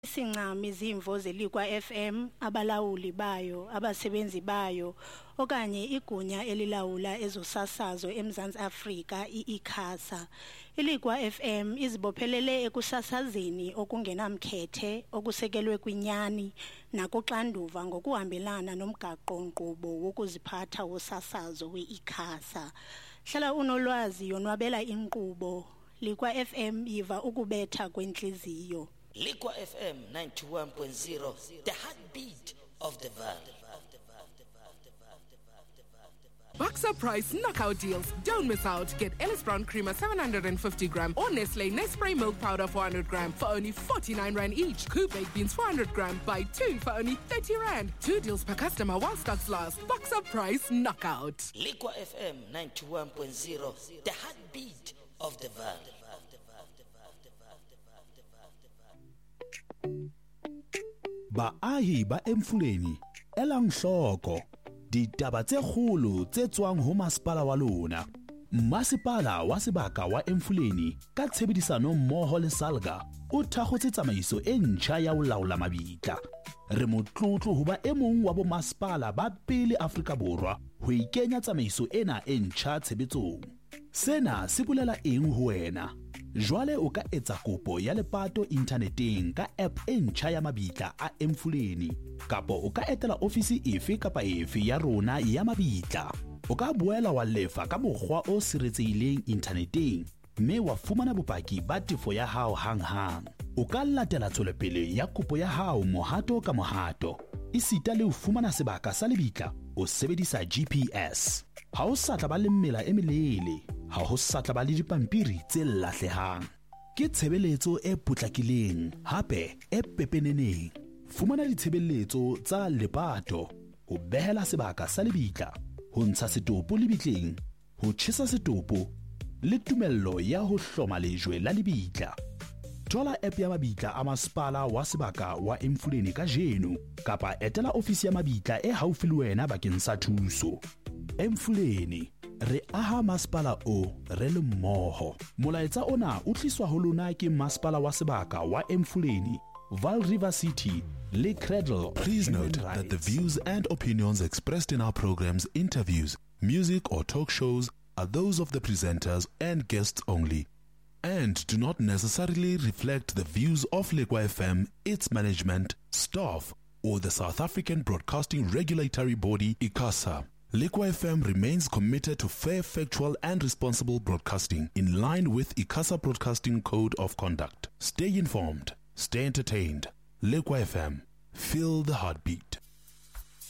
Sincama izimvo zelikwa FM, abalawuli bayo, abasebenzi bayo, okanye igunya elilawula ezosasazo eMzantsi Afrika iICASA. Ilikwa FM izibophelele ekusasazeni okungenamkhethe, okusekelwe kwinyani nakuxanduva ngokuhambelana nomgaqo-nkqubo wokuziphatha wosasazo weICASA. Hlala unolwazi yonwabela inkqubo. Likwa FM yiva ukubetha kwenhliziyo. Likwa FM 91.0, the heartbeat of the valley. Boxer Price knockout deals. Don't miss out. Get Ellis Brown Creamer 750 gram or Nestle Nespray Milk Powder 400 gram for only 49 Rand each. Coop Baked Beans 400 gram. Buy 2 for only 30 Rand. 2 deals per customer while stocks last. Boxer Price knockout. Likwa FM 91.0, the heartbeat of the valley. Baahi ba Emfuleni elang hloko ditaba tse kgolo tse tswang ho masepala wa lona. Masepala wa sebaka wa Emfuleni ka tshebedisano mmoho le Salga o thakgotse tsamaiso e ntjha ya ho laola mabitla. Re motlotlo ho ba e mong wa bo masepala ba pele Afrika Borwa ho ikenya tsamaiso ena e ntjha tshebetsong. Sena se bolela eng ho wena? Jwale o ka etsa kopo ya lepato inthaneteng ka app e ntjha ya mabitla a Emfuleni, kapo o ka etela ofisi efe kapa efe ya rona ya mabitla. O ka boela wa lefa ka mokgwa o siretsehileng inthaneteng, mme wa fumana bopaki ba tefo ya hao hanghang. O ka latela tswelopele ya kopo ya hao mohato ka mohato. Isita le ho fumana sebaka sa lebitla o sebedisa GPS. Ha o sa tla ba le mmela e melele, ha ho sa tla ba le dipampiri tse lahlehang. Ke tshebeletso e potlakileng, hape e pepeneneng. Fumana ditshebeletso tsa lepato, ho behela sebaka sa lebitla, ho ntsha setopo lebitleng, ho tjhesa setopo, le tumello ya ho hloma lejwe la lebitla. Thola app ya mabitla a masepala wa sebaka wa Emfuleni ka jeno, kapa etela ofisi ya mabitla e haufi le wena bakeng sa thuso. Emfuleni, re aha masepala o re le mmoho. Molaetsa ona o tliswa ho lona ke masepala wa sebaka wa Emfuleni, Vaal River City, le Cradle. Please note that the views and opinions expressed in our programs, interviews, music or talk shows are those of the presenters and guests only, and do not necessarily reflect the views of Likwa FM, its management, staff, or the South African Broadcasting Regulatory Body, ICASA. Likwa FM remains committed to fair, factual, and responsible broadcasting in line with ICASA Broadcasting Code of Conduct. Stay informed, stay entertained. Likwa FM, feel the heartbeat.